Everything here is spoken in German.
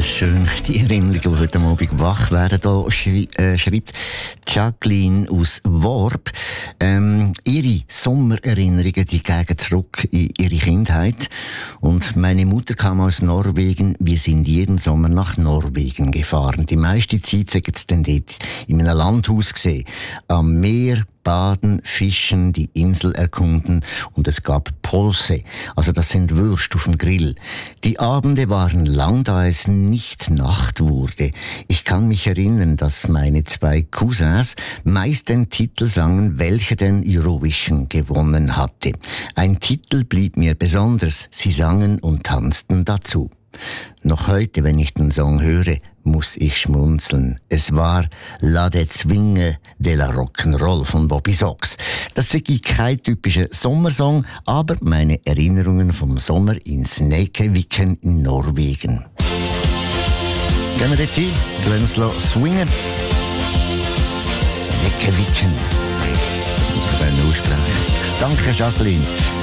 schön, die Erinnerungen, die heute Abend wach werden. Da schreibt Jacqueline aus Worb. Ihre Sommererinnerungen, die gehen zurück in ihre Kindheit. Und meine Mutter kam aus Norwegen. Wir sind jeden Sommer nach Norwegen gefahren. Die meiste Zeit sind sie dann dort in einem Landhaus gesehen. Am Meer baden, fischen, die Insel erkunden und es gab Polse, also das sind Würste auf dem Grill. Die Abende waren lang, da es nicht Nacht wurde. Ich kann mich erinnern, dass meine zwei Cousins meist den Titel sangen, welcher den Eurovision gewonnen hatte. Ein Titel blieb mir besonders, sie sangen und tanzten dazu. Noch heute, wenn ich den Song höre, muss ich schmunzeln. Es war La de Zwinge de la Rock'n'Roll von Bobby Sox. Das ist kein typischer Sommersong, aber meine Erinnerungen vom Sommer in Snekeviken in Norwegen. Gehen wir dort hin, lassen uns swingen. Snekeviken. Das muss man gerne aussprechen. Danke, Jacqueline.